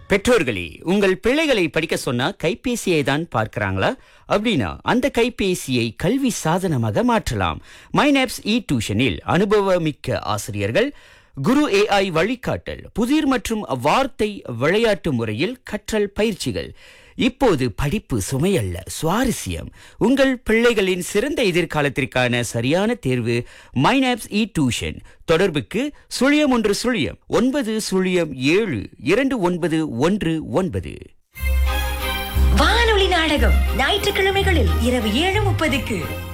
பெற்றோர்களே, உங்கள் பிள்ளைகளை படிக்க சொன்னா கைபேசியை தான் பார்க்கறாங்களா? அப்படின்னா அந்த கைபேசியை கல்வி சாதனமாக மாற்றலாம். மைனாப்ஸ் டியூஷனில் அனுபவமிக்க ஆசிரியர்கள், குரு AI வழிகாட்டல், புதிர் மற்றும் வார்த்தை விளையாட்டு முறையில் கற்றல் பயிற்சிகள். இப்போது படிப்பு சுமையல்ல, சுவாரஸ்யம். உங்கள் பிள்ளைகளின் சிறந்த எதிர்காலத்திற்கான சரியான தேர்வு மைனாப்ஸ் டியூஷன். தொடர்புக்கு 0109072919. வானொலி நாடகம் ஞாயிற்றுக்கிழமைகளில் இரவு 7:30க்கு